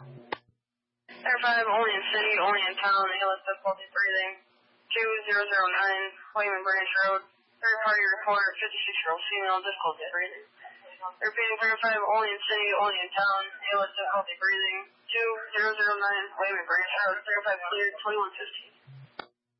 Air 5, only in city, only in town, ALS difficulty breathing. 2009, William Branch Road. Third party report, 56-year-old female, difficulty breathing. Repeating, Air 5, only in city, only in town, ALS difficulty breathing. 2009, William Branch Road. Air 5 cleared, 2115.